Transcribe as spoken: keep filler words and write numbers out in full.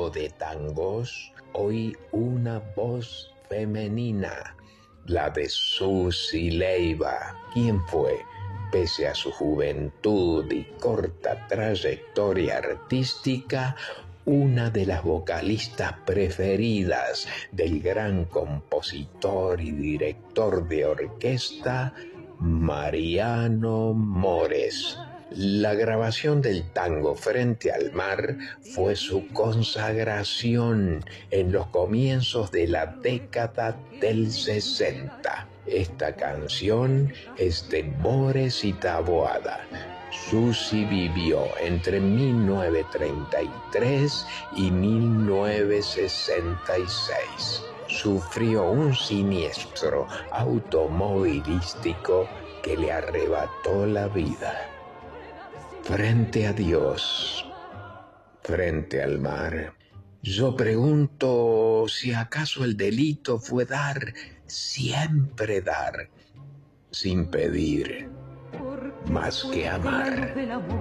hablando de tangos, oí una voz femenina, la de Susi Leiva. ¿Quién fue? Pese a su juventud y corta trayectoria artística, una de las vocalistas preferidas del gran compositor y director de orquesta Mariano Mores. La grabación del tango Frente al Mar fue su consagración en los comienzos de la década del sesenta. Esta canción es de Mores y Taboada. Susi vivió entre mil novecientos treinta y tres y mil novecientos sesenta y seis. Sufrió un siniestro automovilístico que le arrebató la vida. Frente a Dios, frente al mar. Yo pregunto si acaso el delito fue dar, siempre dar, sin pedir, más que amar.